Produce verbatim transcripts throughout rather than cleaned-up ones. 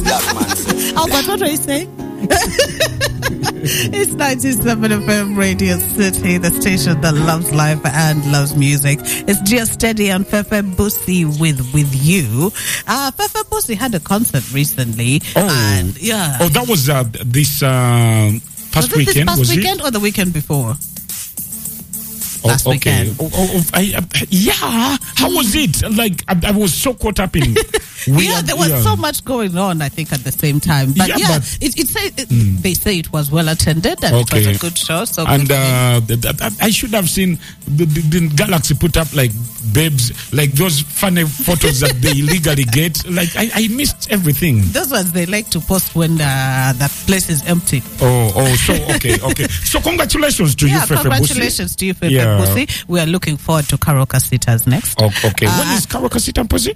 Black man say. Oh, but what are you saying? It's ninety-seven F M Radio City, the station that loves life and loves music. It's Just Steady and Fefe Busi with with you. Uh, Fefe Busi had a concert recently. Oh, and yeah. Oh, that was uh, this uh, past was it weekend. This past was weekend it? or the weekend before? Oh, Last okay. weekend. Oh, oh, oh, I, uh, yeah. How was it? Like I, I was so caught up in. Weird, yeah, there was yeah. so much going on, I think, at the same time. But yeah, Yeah, but- it, it say, it, Mm. they say it was well attended and Okay. it was a good show. So And good for them. uh, th- th- th- I should have seen the, the, the Galaxy put up like babes, like those funny photos that they illegally get. Like I, I missed everything. Those ones they like to post when uh, that place is empty. Oh, oh, so okay, okay. So congratulations to Yeah, you, Fefe congratulations to you, Fefe Yeah. Busi. We are looking forward to Karoka Sitters next. Oh, okay. Uh, when is Kawaka Sitamposi?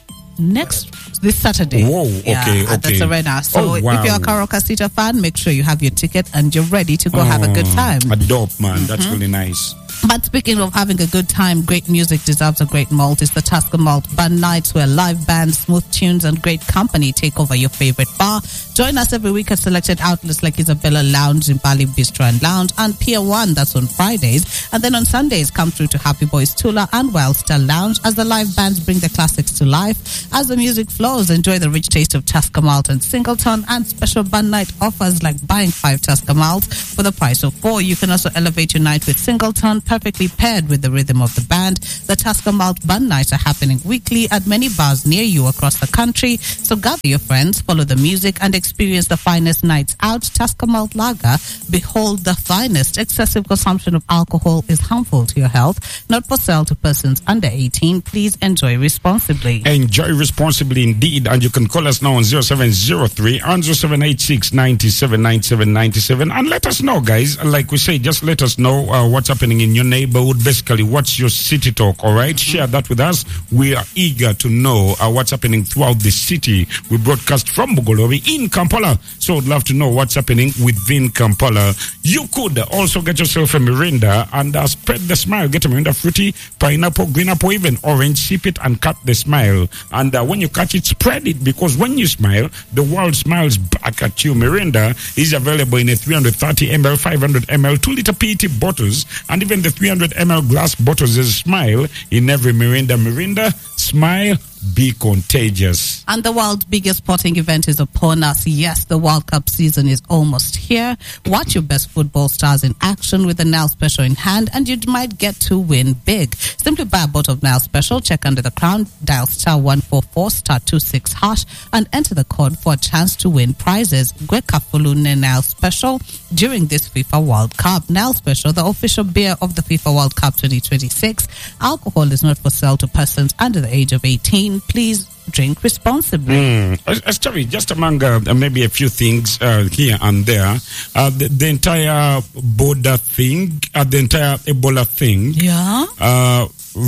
Next, this Saturday. Whoa, Yeah, okay, at the okay. Serena. So Oh, if wow. you're a Karoka Sitter fan, make sure you have your ticket and you're ready to go have a good time. A dope, man. That's really nice. But speaking of having a good time, great music deserves a great malt. It's the Tusker Malt Band Nights, where live bands, smooth tunes, and great company take over your favorite bar. Join us every week at selected outlets like Isabella Lounge, Zimbali Bistro and Lounge, and Pier one, that's on Fridays. And then on Sundays, come through to Happy Boys Tula and Wildstar Lounge as the live bands bring the classics to life. As the music flows, enjoy the rich taste of Tusker Malt and Singleton, and special band night offers like buying five Tusker Malts for the price of four. You can also elevate your night with Singleton, perfectly paired with the rhythm of the band. The Tusker Malt Band Nights are happening weekly at many bars near you across the country. So gather your friends, follow the music, and experience the finest nights out. Tusker Malt Lager, behold the finest. Excessive consumption of alcohol is harmful to your health. Not for sale to persons under eighteen. Please enjoy responsibly. Enjoy responsibly indeed. And you can call us now on zero seven zero three and zero seven eight six nine seven nine seven nine seven and let us know, guys. Like we say, just let us know uh, what's happening in your neighborhood. Basically, what's your city talk, all right? Share that with us. We are eager to know uh, what's happening throughout the city. We broadcast from Bugolobi in Kampala, so I'd love to know what's happening within Kampala. You could also get yourself a Mirinda and uh, spread the smile. Get a Mirinda fruity, pineapple, green apple, even orange. Sip it and cut the smile. And uh, when you catch it, spread it, because when you smile, the world smiles back at you. Mirinda is available in a three hundred thirty milliliters, five hundred milliliters, two liter P E T bottles, and even the three hundred milliliter glass bottles. There's a smile in every Mirinda. Mirinda, smile, be contagious. And the world's biggest sporting event is upon us. Yes, the World Cup season is almost here. Watch your best football stars in action with the Now Special in hand, and you might get to win big. Simply buy a bottle of Now Special, check under the crown, dial star one four four star two six hash, and enter the code for a chance to win prizes. Gwekafulune Now Special during this FIFA World Cup. Now Special, the official beer of the FIFA World Cup twenty twenty-six. Alcohol is not for sale to persons under the age of eighteen. Please drink responsibly. Mm. Uh, uh, sorry, just among uh, maybe a few things uh, here and there, uh, the, the entire border thing, uh, the entire Ebola thing. Yeah. Uh,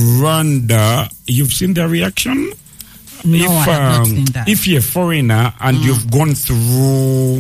Rwanda, you've seen their reaction? No, if, I have not seen that. If you're a foreigner and Mm. you've gone through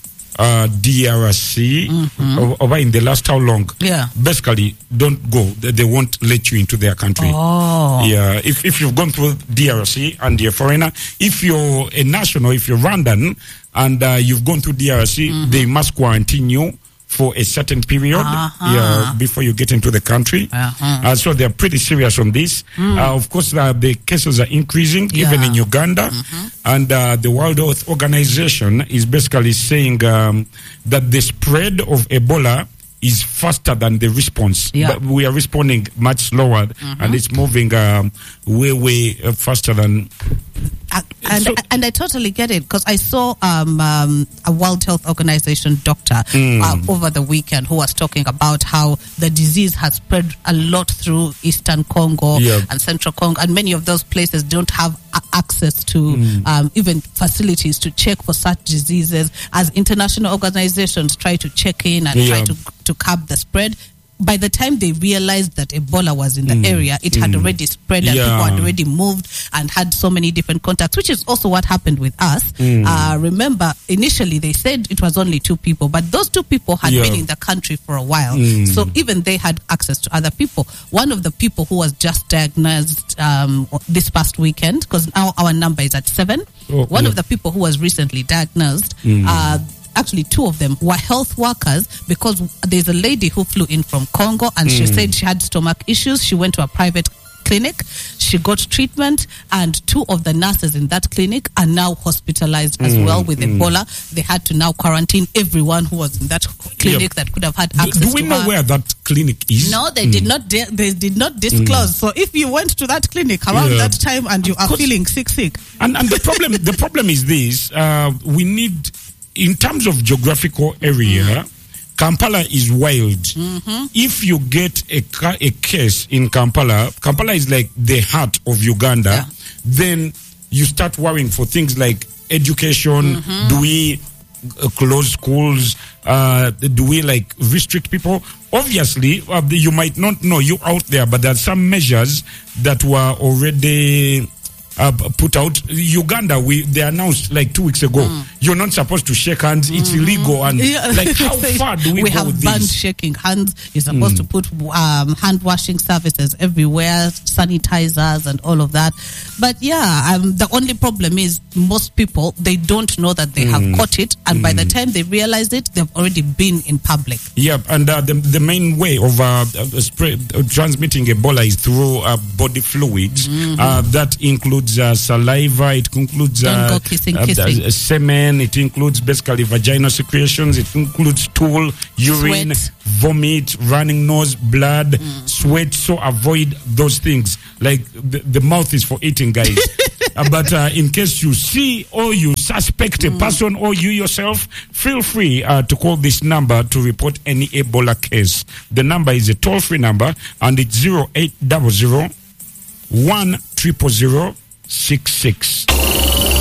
uh, D R C Mhm. over, over in the last how long? Yeah. Basically, don't go. They, they won't let you into their country. Oh. Yeah. If if you've gone through D R C and you're a foreigner, if you're a national, if you're Rwandan and uh, you've gone through D R C, Mhm. they must quarantine you for a certain period, Uh-huh. yeah, before you get into the country. Uh-huh. Uh, so they're pretty serious on this. Mm. Uh, of course, uh, the cases are increasing, Yeah. even in Uganda. Mhm. And uh, the World Health Organization is basically saying um, that the spread of Ebola is faster than the response. Yeah. But we are responding much slower, Mhm. and it's moving um, way, way uh, faster than... I, and, So- and I totally get it, because I saw um, um, a World Health Organization doctor Mm. uh, over the weekend who was talking about how the disease has spread a lot through Eastern Congo Yeah. and Central Congo, and many of those places don't have a- access to Mm. um, even facilities to check for such diseases. As international organizations try to check in and try Yeah. to to curb the spread, by the time they realized that Ebola was in the mm. area, it mm. had already spread and yeah. people had already moved and had so many different contacts, which is also what happened with us. Mm. Uh, remember, initially they said it was only two people, but those two people had yeah. been in the country for a while. Mm. So even they had access to other people. One of the people who was just diagnosed um, this past weekend, because now our number is at seven, oh, one yeah. of the people who was recently diagnosed, mm. uh, actually two of them were health workers, because there's a lady who flew in from Congo and mm. she said she had stomach issues. She went to a private clinic, she got treatment, and two of the nurses in that clinic are now hospitalized as mm, well with mm. Ebola. They had to now quarantine everyone who was in that clinic yep. that could have had access to Do, do we to know her. where that clinic is? No, they mm. did not de- they did not disclose. Mm. So if you went to that clinic around yeah. that time and you are feeling sick sick. And and the problem the problem is this, uh, we need, in terms of geographical area, mm. Kampala is wild. Mm-hmm. If you get a, ca- a case in Kampala, Kampala is like the heart of Uganda, yeah. then you start worrying for things like education. Mm-hmm. Do we uh, close schools? Uh, do we like restrict people? Obviously, uh, you might not know, you out there, but there are some measures that were already Uh, put out. Uganda, we they announced like two weeks ago, mm. you're not supposed to shake hands. It's mm. illegal. And yeah. like, how far do we, we go have with banned this? shaking hands. You're supposed mm. to put um, hand washing services everywhere, sanitizers and all of that. But yeah, um, the only problem is most people, they don't know that they mm. have caught it, and mm. by the time they realize it, they've already been in public. Yep, and uh, the the main way of uh, uh, spread, uh, transmitting Ebola is through uh, body fluids. Mm-hmm. Uh, that includes Uh, saliva, it includes uh, go kissing, uh, kissing. Uh, semen, it includes basically vaginal secretions, it includes stool, urine, sweat. Vomit, running nose, blood, mm. sweat. So avoid those things. Like the, the mouth is for eating, guys. uh, but uh, in case you see or you suspect a mm. person or you yourself, feel free uh, to call this number to report any Ebola case. The number is a toll-free number, and it's zero eight zero zero one triple zero six six.